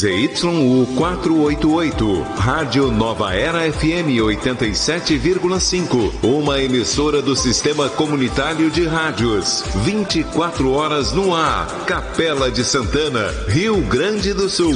ZYU 488, Rádio Nova Era FM 87,5, uma emissora do Sistema Comunitário de Rádios, 24 horas no ar, Capela de Santana, Rio Grande do Sul.